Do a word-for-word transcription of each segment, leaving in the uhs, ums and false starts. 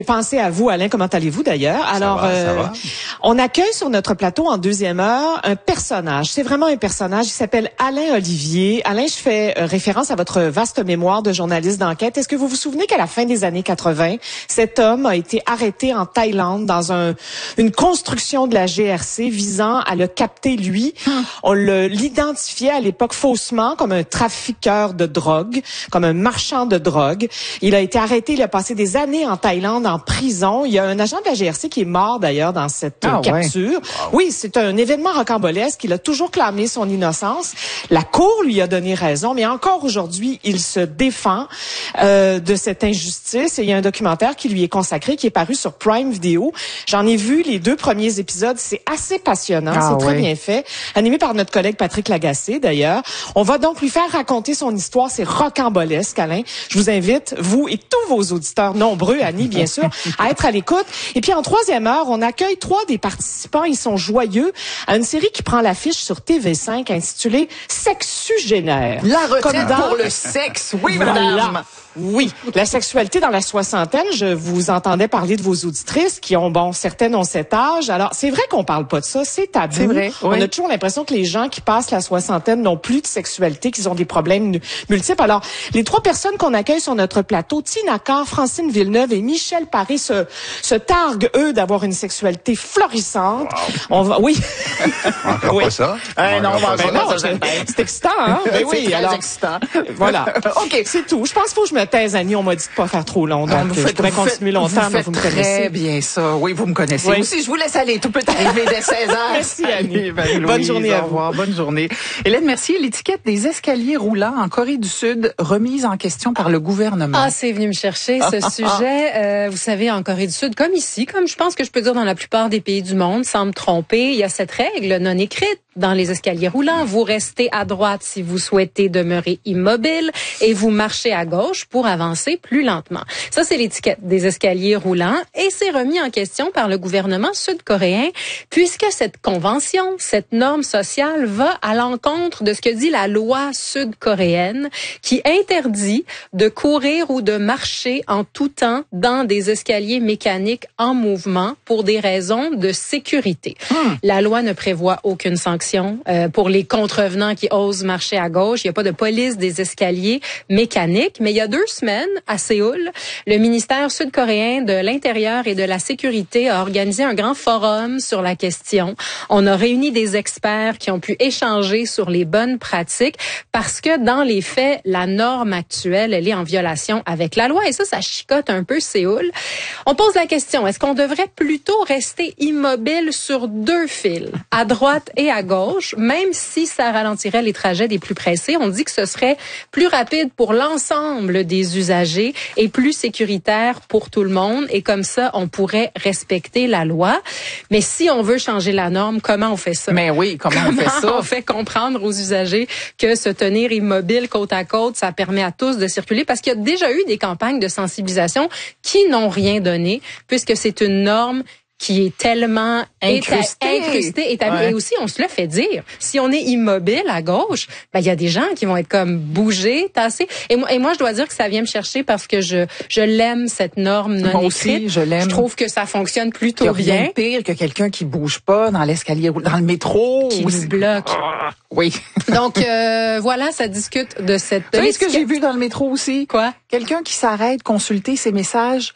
Pensez à vous, Alain. Comment allez-vous d'ailleurs? Alors, ça va, euh, ça va. on accueille sur notre plateau en deuxième heure un personnage. C'est vraiment un personnage. Il s'appelle Alain Olivier. Alain, je fais euh, référence à votre vaste mémoire de journaliste d'enquête. Est-ce que vous vous souvenez qu'à la fin des années quatre-vingt, cet homme a été arrêté en Thaïlande dans un une construction de la G R C visant à le capter lui? Hum. On le, l'identifiait à l'époque faussement comme un trafiqueur de drogue, comme un marchand de drogue. Il a été arrêté. Il a passé des années en Thaïlande en prison. Il y a un agent de la G R C qui est mort d'ailleurs dans cette ah, capture. Ouais. Oui, c'est un événement rocambolesque. Il a toujours clamé son innocence. La Cour lui a donné raison, mais encore aujourd'hui, il se défend euh, de cette injustice. Et il y a un documentaire qui lui est consacré, qui est paru sur Prime Video. J'en ai vu les deux premiers épisodes. C'est assez passionnant. Ah, c'est très ouais. bien fait. Animé par notre collègue Patrick Lagacé, d'ailleurs. On va donc lui faire raconter son histoire. C'est rocambolesque, Alain. Je vous invite, vous et tous vos auditeurs nombreux, Annie, bien sûr, à être à l'écoute. Et puis en troisième heure, on accueille trois des participants. Ils sont joyeux à une série qui prend l'affiche sur T V cinq intitulée Sexugénaire. La retraite Comme dans... pour le sexe, oui, Voilà. madame. Oui, la sexualité dans la soixantaine, je vous entendais parler de vos auditrices qui ont, bon, certaines ont cet âge. Alors, c'est vrai qu'on parle pas de ça, c'est tabou. C'est vrai, On oui. a toujours l'impression que les gens qui passent la soixantaine n'ont plus de sexualité, qu'ils ont des problèmes multiples. Alors, les trois personnes qu'on accueille sur notre plateau, Tina Carr, Francine Villeneuve et Michel Paré, se, se targuent, eux, d'avoir une sexualité florissante. Wow. On va, oui. Encore Oui. pas ça? Euh, non, Encore ben pas Ben ça. non, c'est c'est excitant, hein? Ben oui, c'est très alors, excitant. voilà. OK. C'est tout. Je pense qu'il faut que je me taise, Annie. On m'a dit de pas faire trop long. Donc, Ah, vous je faites- pourrais vous continuer faites- longtemps, vous mais faites vous me très connaissez. bien ça. Oui, vous me connaissez. Oui. Aussi, je vous laisse aller. Tout peut arriver dès seize heures. Merci, Annie. Marie-Louise, Bonne journée à au vous. revoir. Bonne journée. Hélène Mercier, l'étiquette des escaliers roulants en Corée du Sud remise en question par le gouvernement. Ah, c'est venu me chercher ce sujet. Euh, vous savez, en Corée du Sud, comme ici, comme je pense que je peux dire dans la plupart des pays du monde, sans me tromper, il y a cette règle non écrite dans les escaliers roulants. Vous restez à droite si vous souhaitez demeurer immobile et vous marchez à gauche pour avancer plus lentement. Ça, c'est l'étiquette des escaliers roulants et c'est remis en question par le gouvernement sud-coréen puisque cette convention, cette norme sociale va à l'encontre de ce que dit la loi sud-coréenne qui interdit de courir ou de marcher en tout temps dans des escaliers mécaniques en mouvement pour des raisons de sécurité. Hmm. La loi ne prévoit aucune sanction euh, pour les contrevenants qui osent marcher à gauche. Il n'y a pas de police des escaliers mécaniques, mais il y a deux semaines, à Séoul, le ministère sud-coréen de l'Intérieur et de la Sécurité a organisé un grand forum sur la question. On a réuni des experts qui ont pu échanger sur les bonnes pratiques parce que dans les faits, la norme actuelle, elle est en violation avec la loi et ça, ça chicote un peu Séoul. On pose la question, est-ce qu'on devrait plutôt rester immobile sur deux fils, à droite et à gauche, même si ça ralentirait les trajets des plus pressés? On dit que ce serait plus rapide pour l'ensemble des usagers et plus sécuritaire pour tout le monde. Et comme ça, on pourrait respecter la loi. Mais si on veut changer la norme, comment on fait ça? Mais oui, comment, comment on fait ça? on fait comprendre aux usagers que se tenir immobile côte à côte, ça permet à tous de circuler? Parce qu'il y a déjà eu des campagnes de sensibilisation qui n'ont rien donné, puisque c'est une norme qui est tellement incrustée, incrustée établie. Ouais. Et aussi, on se le fait dire. Si on est immobile à gauche, ben il y a des gens qui vont être comme bougés, tassés. Et moi, et moi, je dois dire que ça vient me chercher parce que je je l'aime cette norme non Moi écrite. aussi, je l'aime. Je trouve que ça fonctionne Il y plutôt a rien bien. de pire que quelqu'un qui bouge pas dans l'escalier roulant, dans le métro. Qui ou nous bloque. Ah, oui. Donc euh, voilà, ça discute de cette. Tu sais ce que j'ai vu dans le métro aussi? Quoi? Quelqu'un qui s'arrête consulter ses messages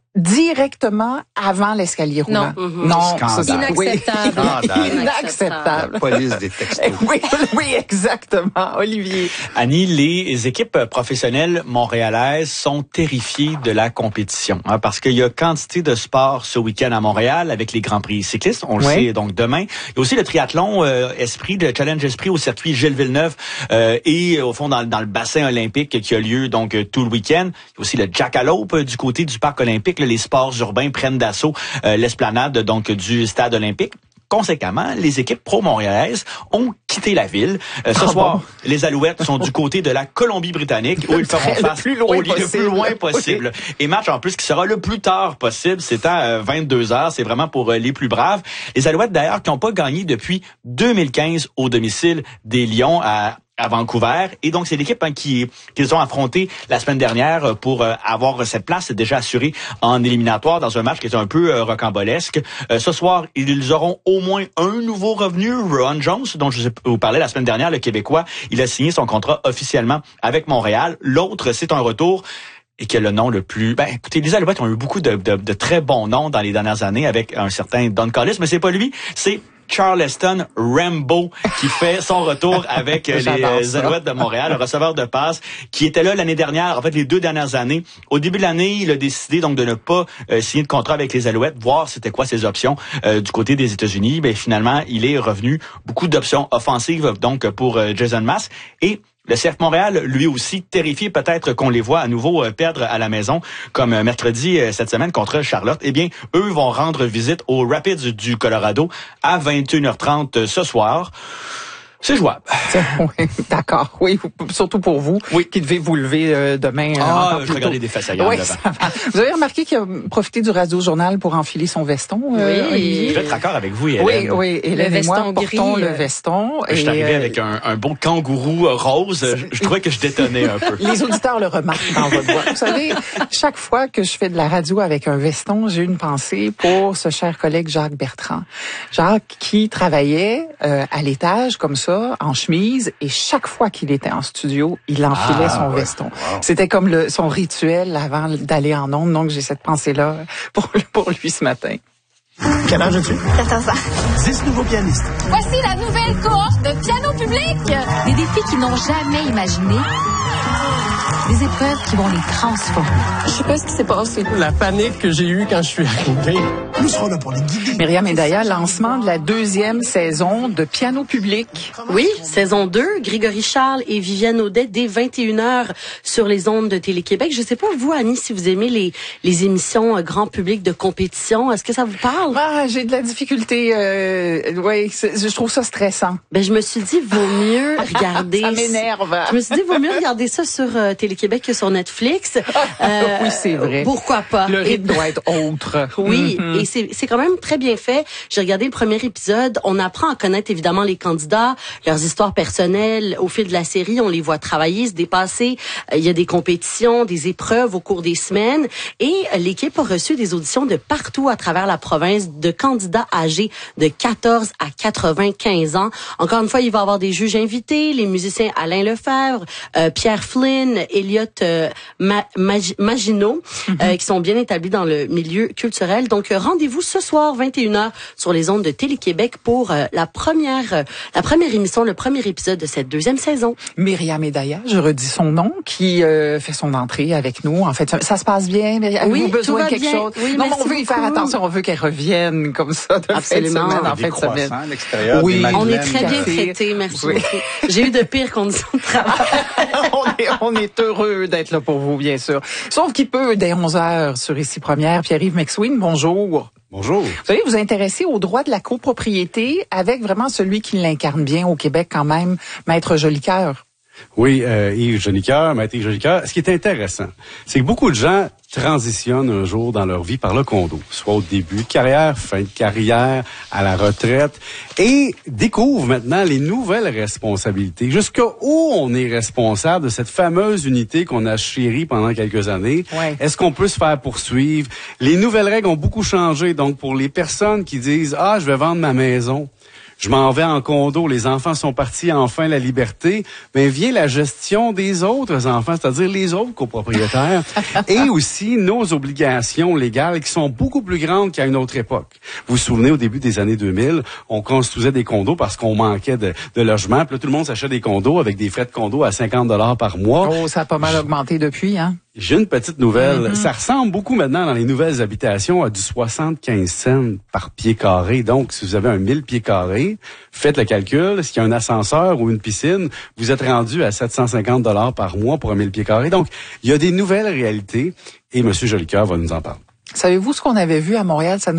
directement avant l'escalier roulant. Non. Mm-hmm. Non, Scandale. ça, c'est- oui. Inacceptable. Scandale. Inacceptable. La police des textos. Oui, oui, exactement. Olivier. Annie, les équipes professionnelles montréalaises sont terrifiées de la compétition, hein, parce qu'il y a quantité de sports ce week-end à Montréal avec les Grands Prix cyclistes. On le Oui. sait donc demain. Il y a aussi le triathlon euh, Esprit, le Challenge Esprit au circuit Gilles Villeneuve euh, et au fond dans, dans le bassin olympique qui a lieu donc euh, tout le week-end. Il y a aussi le Jackalope euh, du côté du parc olympique. Là, les sports urbains prennent d'assaut euh, l'esplanade donc du stade olympique. Conséquemment, les équipes pro-montréalaises ont quitter la ville. Euh, ce oh soir, bon. les Alouettes sont du côté de la Colombie-Britannique où ils feront le face plus loin au le plus loin possible. possible. Et match en plus qui sera le plus tard possible, c'est à euh, vingt-deux heures, c'est vraiment pour euh, les plus braves. Les Alouettes d'ailleurs qui n'ont pas gagné depuis deux mille quinze au domicile des Lions à à Vancouver. Et donc, c'est l'équipe hein, qui qu'ils ont affronté la semaine dernière pour euh, avoir cette place déjà assurée en éliminatoire dans un match qui est un peu euh, rocambolesque. Euh, ce soir, ils auront au moins un nouveau revenu, Ron Jones, dont je vous parlais la semaine dernière, le Québécois. Il a signé son contrat officiellement avec Montréal. L'autre, c'est un retour et qui a le nom le plus... Ben, écoutez, les Alouettes ont eu beaucoup de, de, de très bons noms dans les dernières années avec un certain Don Collis, mais c'est pas lui, c'est Charleston Rambo qui fait son retour avec les Alouettes de Montréal, le receveur de passe qui était là l'année dernière, en fait les deux dernières années. Au début de l'année, il a décidé donc de ne pas euh, signer de contrat avec les Alouettes, voir c'était quoi ses options euh, du côté des États-Unis. Ben finalement, il est revenu beaucoup d'options offensives donc pour euh, Jason Maas et le C F Montréal, lui aussi, terrifié peut-être qu'on les voit à nouveau euh, perdre à la maison, comme euh, mercredi euh, cette semaine contre Charlotte. Eh bien, eux vont rendre visite aux Rapids du Colorado à vingt et une heures trente ce soir. C'est jouable. Oui, d'accord. Oui, surtout pour vous, oui. qui devez vous lever euh, demain. Ah, je regardais des faces ailleurs. Oui, ça va. Vous avez remarqué qu'il a profité du radio-journal pour enfiler son veston? Euh, oui. Je vais être d'accord avec vous, Hélène. Oui, oui. Hélène et moi portons gris, le veston. Je suis arrivé euh, avec un, un beau kangourou rose. Je, je trouvais que je détonnais un peu. Les auditeurs le remarquent dans votre voix. Vous savez, chaque fois que je fais de la radio avec un veston, j'ai une pensée pour ce cher collègue Jacques Bertrand. Jacques qui travaillait euh, à l'étage comme ça, en chemise, et chaque fois qu'il était en studio, il enfilait ah, son ouais. veston. Wow. C'était comme le, son rituel avant d'aller en ondes, donc j'ai cette pensée-là pour, pour lui ce matin. Quel âge as-tu? quatorze ans. dix nouveaux pianistes. Voici la nouvelle cohorte de piano public. Des défis qu'ils n'ont jamais imaginés. Des épreuves qui vont les transformer. Je sais pas ce qui s'est passé. La panique que j'ai eue quand je suis arrivé. Nous serons là pour les guider. Myriam Médailla, lancement de la deuxième saison de Piano public. Oui, saison deux, Grégory Charles et Viviane Audet dès vingt et une heures sur les ondes de Télé-Québec. Je sais pas, vous, Annie, si vous aimez les, les émissions euh, grand public de compétition, est-ce que ça vous parle? Ah, j'ai de la difficulté. Euh, oui, je trouve ça stressant. Ben, je me suis dit, vaut mieux regarder... ça m'énerve. Je me suis dit, vaut mieux regarder ça sur euh, Télé-Québec que sur Netflix. Euh, oui, c'est vrai. Pourquoi pas? Le rythme et... doit être autre. Oui, mm-hmm. et c'est, c'est quand même très bien fait. J'ai regardé le premier épisode. On apprend à connaître évidemment les candidats, leurs histoires personnelles. Au fil de la série, on les voit travailler, se dépasser. Il y a des compétitions, des épreuves au cours des semaines. Et l'équipe a reçu des auditions de partout à travers la province de candidats âgés de quatorze à quatre-vingt-quinze ans. Encore une fois, il va y avoir des juges invités, les musiciens Alain Lefebvre, euh, Pierre Flynn, Elliot euh, Ma- Mag- Maginot, mm-hmm. euh, qui sont bien établis dans le milieu culturel. Donc, euh, rendez-vous ce soir, vingt et une heures, sur les ondes de Télé-Québec pour euh, la première euh, la première émission, le premier épisode de cette deuxième saison. Myriam Médailla, je redis son nom, qui euh, fait son entrée avec nous. En fait, ça, ça se passe bien, Myriam? Oui, Avez-vous besoin de quelque bien. chose? Oui, non, on veut beaucoup. y faire attention, on veut qu'elle revienne comme ça de Absolument. fin de semaine en des fin de semaine. À l'extérieur, oui, on est très bien traités, merci oui. beaucoup. J'ai eu de pires conditions de travail. on, est, on est heureux d'être là pour vous, bien sûr. Sauf qu'il peut, dès onze heures, sur Ici Première, Pierre-Yves McSween, bonjour. Bonjour. Vous savez, vous intéressez au droit de la copropriété avec vraiment celui qui l'incarne bien au Québec quand même, Maître Jolicoeur. Oui, euh, Yves Jolicoeur, Maître Yves Jolicoeur. Ce qui est intéressant, c'est que beaucoup de gens transitionnent un jour dans leur vie par le condo, soit au début de carrière, fin de carrière, à la retraite, et découvrent maintenant les nouvelles responsabilités. Jusqu'à où on est responsable de cette fameuse unité qu'on a chérie pendant quelques années? Ouais. Est-ce qu'on peut se faire poursuivre? Les nouvelles règles ont beaucoup changé, donc pour les personnes qui disent « Ah, je vais vendre ma maison », je m'en vais en condo, les enfants sont partis, enfin la liberté, mais vient la gestion des autres enfants, c'est-à-dire les autres copropriétaires, et aussi nos obligations légales qui sont beaucoup plus grandes qu'à une autre époque. Vous vous souvenez, au début des années deux mille, on construisait des condos parce qu'on manquait de, de logements, puis là, tout le monde s'achète des condos avec des frais de condo à cinquante dollars par mois. Oh, ça a pas mal augmenté depuis, hein? J'ai une petite nouvelle. Mm-hmm. Ça ressemble beaucoup maintenant dans les nouvelles habitations à du soixante-quinze cents par pied carré. Donc, si vous avez un mille pieds carrés, faites le calcul. S'il y a un ascenseur ou une piscine, vous êtes rendu à sept cent cinquante dollars par mois pour un mille pieds carrés. Donc, il y a des nouvelles réalités et M. Jolicoeur va nous en parler. Savez-vous ce qu'on avait vu à Montréal? Ça nous avait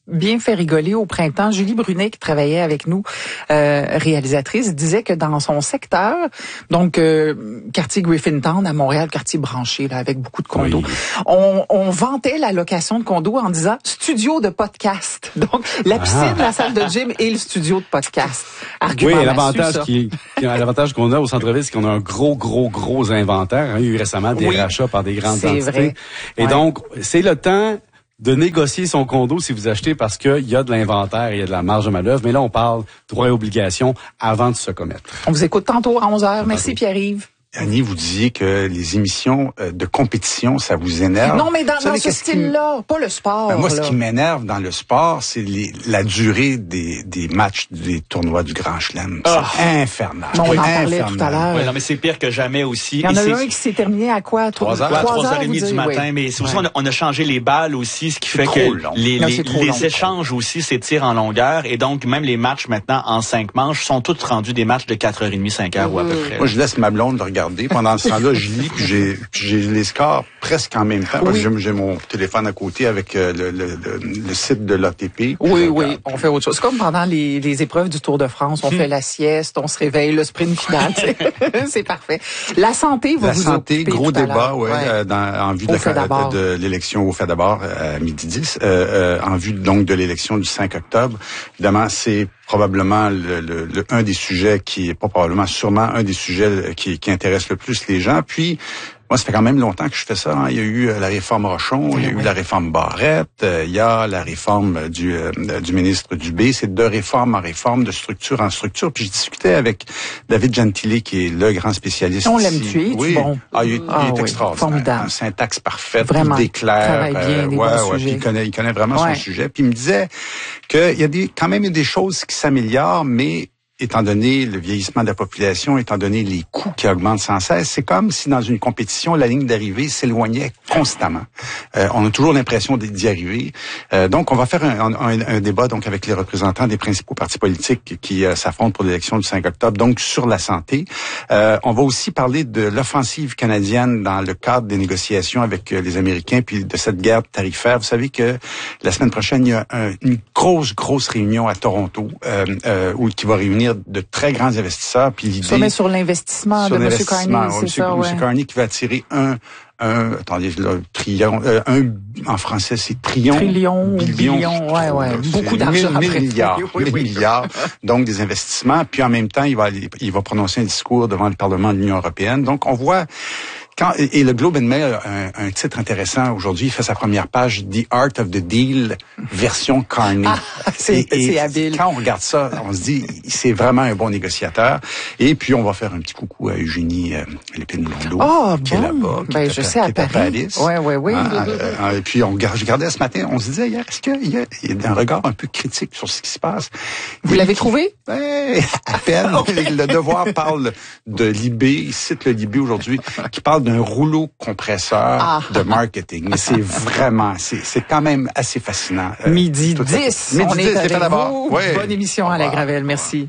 bien fait rigoler au printemps. Julie Brunet, qui travaillait avec nous, euh, réalisatrice, disait que dans son secteur, donc euh, quartier Griffintown à Montréal, quartier branché là, avec beaucoup de condos, oui. on, on vantait la location de condos en disant studio de podcast. Donc la piscine, ah. la salle de gym et le studio de podcast. Argument oui, l'avantage qui, qui l'avantage qu'on a au centre-ville, c'est qu'on a un gros, gros, gros inventaire. Il y a eu récemment des oui. rachats par des grandes c'est entités. Vrai. Et ouais. donc, c'est le temps de négocier son condo si vous achetez parce qu'il y a de l'inventaire, il y a de la marge de manœuvre. Mais là, on parle droits et obligations avant de se commettre. On vous écoute tantôt à onze heures. Merci Pierre-Yves. Annie, vous disiez que les émissions de compétition, ça vous énerve. Non, mais dans, dans ce style-là, pas le sport. Ben moi, là. ce qui m'énerve dans le sport, c'est les, la durée des, des matchs des tournois du Grand Chelem. Oh. C'est infernal. Non, on en infernal. parlait tout à l'heure. Oui, non, mais c'est pire que jamais aussi. Il y en a un qui s'est terminé à quoi? Trois heures. Ouais, trois trois heures, heures et demie du matin. Oui. Mais c'est aussi, ouais. on, a, on a changé les balles aussi, ce qui fait que long. les, non, les, les long, échanges trop. aussi s'étirent en longueur. Et donc, même les matchs maintenant en cinq manches sont tous rendus des matchs de quatre heures trente, cinq heures mmh. ou à peu près. Moi, je laisse ma blonde le regarder. Pendant ce temps-là, je lis, puis j'ai, j'ai les scores presque en même temps. Oui. Parce que j'ai, j'ai mon téléphone à côté avec euh, le, le, le, le site de l'A T P. Oui, oui, on fait autre chose. C'est comme pendant les, les épreuves du Tour de France. On hum. fait la sieste, on se réveille, le sprint final. C'est parfait. La santé va la vous santé, occuper gros tout débat, ouais, ouais, euh, dans, en vue de, la, de, de l'élection au fait d'abord à midi dix, euh, euh, en vue donc de l'élection du cinq octobre. Évidemment, c'est probablement le, le, le, un des sujets qui est pas probablement, sûrement un des sujets qui, qui intéresse le plus les gens. Puis, moi, ça fait quand même longtemps que je fais ça. Hein. Il y a eu la réforme Rochon, il y a eu la réforme Barrette, euh, il y a la réforme du, euh, du ministre Dubé. C'est de réforme en réforme, de structure en structure. Puis je discutais avec David Gentile, qui est le grand spécialiste. On l'aime tuer, oui. bon. Ah, il, ah, il est oui. extraordinaire. Formidable. Un syntaxe parfaite, vraiment. Tout déclare. Travaille bien, euh, des ouais, bons ouais, sujets. puis il connaît, il connaît vraiment ouais. son sujet. Puis il me disait qu'il y a des, quand même des choses qui s'améliorent, mais étant donné le vieillissement de la population, étant donné les coûts qui augmentent sans cesse, c'est comme si dans une compétition, la ligne d'arrivée s'éloignait constamment. Euh, on a toujours l'impression d'y arriver. Euh, donc, on va faire un, un, un débat donc avec les représentants des principaux partis politiques qui euh, s'affrontent pour l'élection du cinq octobre, donc sur la santé. Euh, on va aussi parler de l'offensive canadienne dans le cadre des négociations avec euh, les Américains, puis de cette guerre tarifaire. Vous savez que la semaine prochaine, il y a un, une grosse, grosse réunion à Toronto euh, euh, où, qui va réunir de très grands investisseurs. Puis l'idée sommet sur l'investissement sur de M. Carney, ouais, c'est monsieur, ça, ouais. M. Carney qui va attirer un, un attendez, là, trillion, euh, un, en français, c'est trillion. Trillion, billion, billion ouais, ouais. Beaucoup d'argent. Mille, mille milliards, oui, mille oui. milliards. Donc, des investissements. Puis en même temps, il va, il va prononcer un discours devant le Parlement de l'Union européenne. Donc, on voit Quand, et le Globe and Mail a un, un titre intéressant aujourd'hui. Il fait sa première page, The Art of the Deal, version Carney. Ah, c'est, et, et c'est habile. Quand on regarde ça, on se dit, c'est vraiment un bon négociateur. Et puis, on va faire un petit coucou à Eugénie euh, Lépine-Blondeau, oh, qui bon. est là-bas. Qui ben, est je à, sais, à qui est Paris. À Paris. Ouais, ouais, oui. Ah, euh, et puis, on, je regardais ce matin, on se disait hier, est-ce qu'il y a, il y a un regard un peu critique sur ce qui se passe? Vous l'avez trouvé? Ben, à peine. Okay. Le Devoir parle de l'I B, il cite le L I B aujourd'hui, qui parle d'un rouleau compresseur ah. de marketing. Mais c'est vraiment, c'est, c'est quand même assez fascinant. Euh, Midi dix, Midi on dix, est avec d'abord. vous. Ouais. Bonne émission à la Gravelle, merci.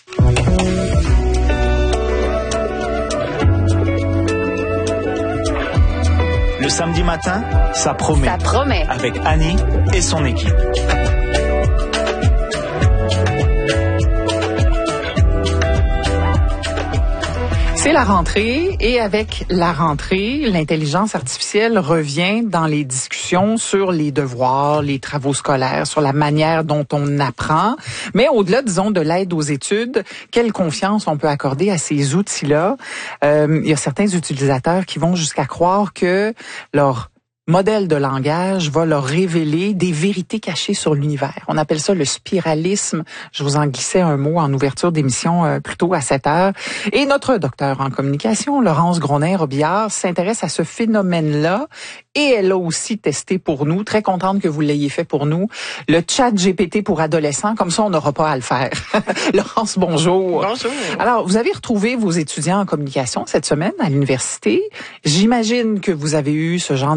Le samedi matin, ça promet. Ça promet. Avec Annie et son équipe. C'est la rentrée et avec la rentrée, l'intelligence artificielle revient dans les discussions sur les devoirs, les travaux scolaires, sur la manière dont on apprend. Mais au-delà, disons, de l'aide aux études, quelle confiance on peut accorder à ces outils-là? Euh, il y a certains utilisateurs qui vont jusqu'à croire que leur modèle de langage va leur révéler des vérités cachées sur l'univers. On appelle ça le spiralisme. Je vous en glissais un mot en ouverture d'émission euh, plus tôt à sept heures. Et notre docteur en communication, Laurence Gronin-Robillard, s'intéresse à ce phénomène-là et elle a aussi testé pour nous, très contente que vous l'ayez fait pour nous, le chat G P T pour adolescents. Comme ça, on n'aura pas à le faire. Laurence, bonjour. Bonjour. Alors, vous avez retrouvé vos étudiants en communication cette semaine à l'université. J'imagine que vous avez eu ce genre de discussion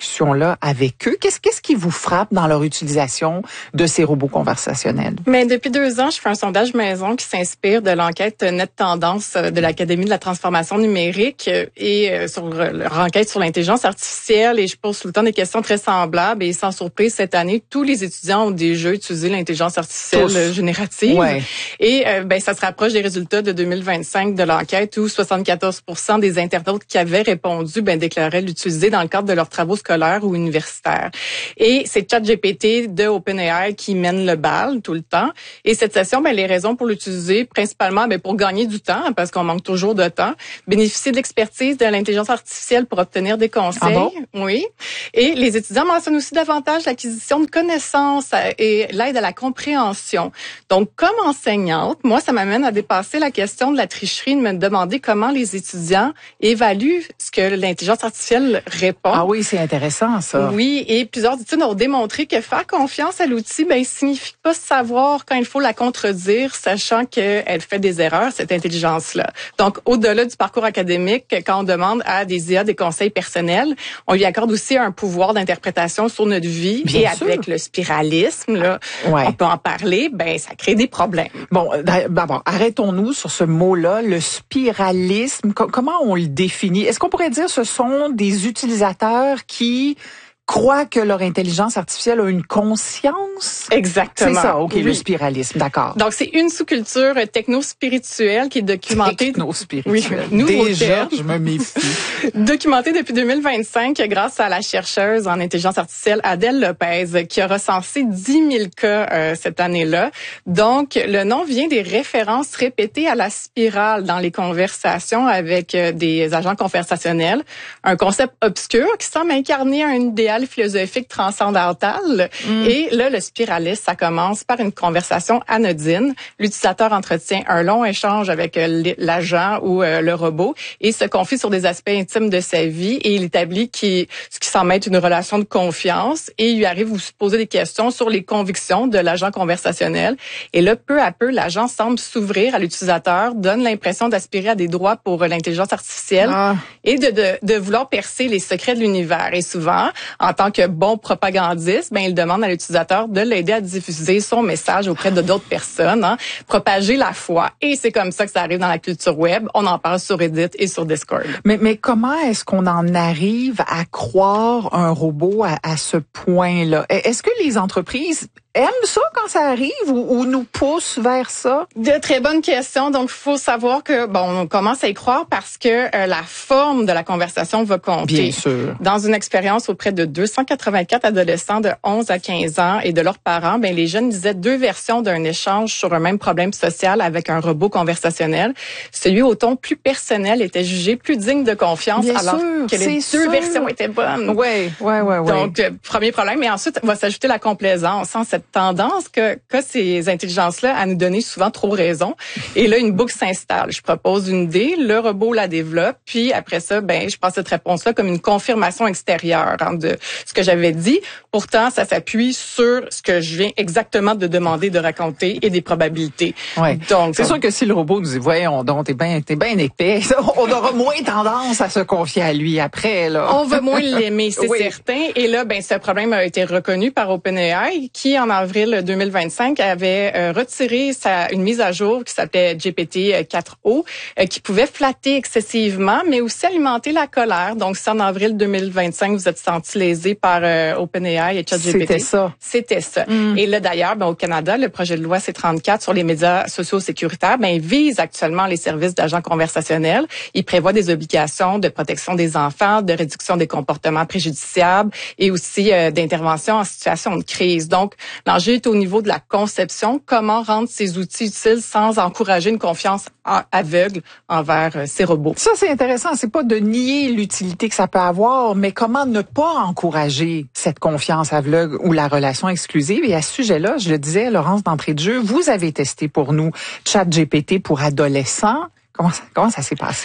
discussion-là avec eux. Qu'est-ce, qu'est-ce qui vous frappe dans leur utilisation de ces robots conversationnels? Mais depuis deux ans, je fais un sondage maison qui s'inspire de l'enquête Net Tendance de l'Académie de la transformation numérique et sur leur enquête sur l'intelligence artificielle. Et je pose tout le temps des questions très semblables. Et sans surprise, cette année, tous les étudiants ont déjà utilisé l'intelligence artificielle tous. générative. Ouais. Et euh, ben ça se rapproche des résultats de deux mille vingt-cinq de l'enquête où soixante-quatorze pour cent des internautes qui avaient répondu ben déclaraient l'utiliser dans le cadre de leurs travaux scolaires ou universitaires. Et c'est ChatGPT de OpenAI qui mène le bal tout le temps. Et cette session, ben les raisons pour l'utiliser, principalement ben pour gagner du temps, parce qu'on manque toujours de temps, bénéficier de l'expertise de l'intelligence artificielle pour obtenir des conseils. Ah bon? Oui. Et les étudiants mentionnent aussi davantage l'acquisition de connaissances et l'aide à la compréhension. Donc, comme enseignante, moi, ça m'amène à dépasser la question de la tricherie, de me demander comment les étudiants évaluent ce que l'intelligence artificielle répond. Ah oui, c'est intéressant, ça. Oui, et plusieurs études ont démontré que faire confiance à l'outil, ben, il signifie pas savoir quand il faut la contredire, sachant qu'elle fait des erreurs, cette intelligence-là. Donc, au-delà du parcours académique, quand on demande à des I A des conseils personnels, on lui accorde aussi un pouvoir d'interprétation sur notre vie. Bien et sûr. Avec le spiralisme, là, ouais. on peut en parler, ben, ça crée des problèmes. Bon, d'abord, arrêtons-nous sur ce mot-là, le spiralisme. Comment on le définit? Est-ce qu'on pourrait dire que ce sont des utilisateurs qui croient que leur intelligence artificielle a une conscience? Exactement. C'est ça, OK, oui. Le spiralisme, d'accord. Donc, c'est une sous-culture techno-spirituelle qui est documentée... Techno-spirituelle. Oui, déjà, je me méfie. Documentée depuis deux mille vingt-cinq grâce à la chercheuse en intelligence artificielle Adèle Lopez, qui a recensé dix mille cas euh, cette année-là. Donc, le nom vient des références répétées à la spirale dans les conversations avec euh, des agents conversationnels. Un concept obscur qui semble incarner un idéal philosophique transcendantal. Mm. Et là, le spiralisme, ça commence par une conversation anodine. L'utilisateur entretient un long échange avec l'agent ou euh, le robot et se confie sur des aspects intimes de sa vie et il établit qui, ce qui semble être une relation de confiance et il lui arrive de se poser des questions sur les convictions de l'agent conversationnel. Et là, peu à peu, l'agent semble s'ouvrir à l'utilisateur, donne l'impression d'aspirer à des droits pour l'intelligence artificielle ah. et de, de, de vouloir percer les secrets de l'univers. Et souvent, en tant que bon propagandiste, ben il demande à l'utilisateur de l'aider à diffuser son message auprès de d'autres personnes, hein, propager la foi. Et c'est comme ça que ça arrive dans la culture web. On en parle sur Reddit et sur Discord. Mais, mais comment est-ce qu'on en arrive à croire un robot à, à ce point-là? Est-ce que les entreprises aiment ça quand ça arrive ou, ou nous poussent vers ça? De très bonnes questions. Donc, il faut savoir que, bon, on commence à y croire parce que euh, la forme de la conversation va compter. Bien sûr. Dans une expérience auprès de deux cent quatre-vingt-quatre adolescents de onze à quinze ans et de leurs parents, ben les jeunes disaient deux versions d'un échange sur un même problème social avec un robot conversationnel. Celui au ton plus personnel était jugé plus digne de confiance Bien alors sûr, que les deux sûr. versions étaient bonnes. Oui, oui, oui. Ouais. Donc, euh, premier problème. Mais ensuite, va s'ajouter la complaisance, hein, cette tendance que, que ces intelligences-là à nous donner souvent trop raison. Et là, une boucle s'installe. Je propose une idée, le robot la développe, puis après ça, ben, je passe cette réponse-là comme une confirmation extérieure hein, de ce que j'avais dit. Pourtant, ça s'appuie sur ce que je viens exactement de demander de raconter et des probabilités. Ouais. Donc, c'est sûr que si le robot nous dit, voyons donc, t'es bien, t'es bien épais, on aura moins tendance à se confier à lui après, là. On va moins l'aimer, c'est oui. certain. Et là, ben, ce problème a été reconnu par OpenAI, qui, en avril deux mille vingt-cinq, avait euh, retiré sa, une mise à jour qui s'appelait G P T quatre O, euh, qui pouvait flatter excessivement, mais aussi alimenter la colère. Donc, si en avril deux mille vingt-cinq, vous êtes senti lésé par euh, OpenAI et ChatGPT. C'était ça. C'était ça. Mm. Et là, d'ailleurs, ben, au Canada, le projet de loi C trente-quatre sur les médias sociaux sécuritaires, ben, il vise actuellement les services d'agents conversationnels. Il prévoit des obligations de protection des enfants, de réduction des comportements préjudiciables et aussi euh, d'intervention en situation de crise. Donc, l'enjeu est au niveau de la conception. Comment rendre ces outils utiles sans encourager une confiance aveugle envers euh, ces robots? Ça, c'est intéressant. C'est pas de nier l'utilité que ça peut avoir, mais comment ne pas encourager cette confiance aveugle ou la relation exclusive. Et à ce sujet-là, je le disais, Laurence, d'entrée de jeu, vous avez testé pour nous ChatGPT pour adolescents. Comment ça, comment ça s'est passé?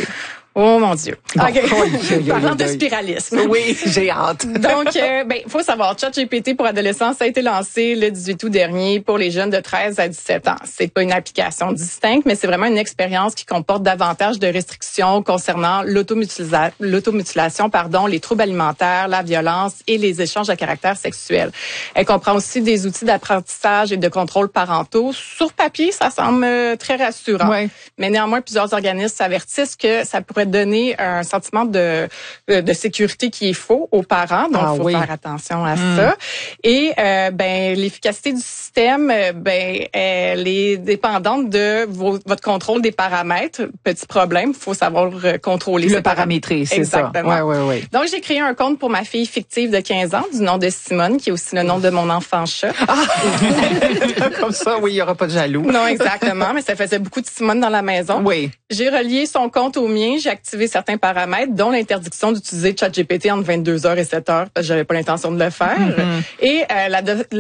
Oh mon Dieu. Bon, OK. oui, oui, oui, Parlant de oui. spiralisme. Oui, j'ai hâte. Donc, euh, ben, faut savoir, ChatGPT pour adolescents, ça a été lancé le dix-huit août dernier pour les jeunes de treize à dix-sept ans. C'est pas une application distincte, mais c'est vraiment une expérience qui comporte davantage de restrictions concernant l'automutila- l'automutilation, pardon, les troubles alimentaires, la violence et les échanges à caractère sexuel. Elle comprend aussi des outils d'apprentissage et de contrôle parentaux. Sur papier, ça semble très rassurant. Ouais. Mais néanmoins, plusieurs organismes s'avertissent que ça pourrait donner un sentiment de, de sécurité qui est faux aux parents. Donc, il Ah, faut oui. faire attention à Mm. ça. Et euh, ben l'efficacité du système, euh, ben elle est dépendante de vos, votre contrôle des paramètres. Petit problème, il faut savoir euh, contrôler Le ces paramètres. paramétrer, c'est Exactement. ça. Ouais, ouais, ouais. Donc, j'ai créé un compte pour ma fille fictive de quinze ans, du nom de Simone, qui est aussi le nom de mon enfant chat. Comme ça, oui, il y aura pas de jaloux. Non, exactement, mais ça faisait beaucoup de Simone dans la maison. Oui. J'ai relié son compte au mien, j'ai activé certains paramètres, dont l'interdiction d'utiliser ChatGPT entre vingt-deux heures et sept heures, parce que j'avais pas l'intention de le faire. Mm-hmm. Et euh, la,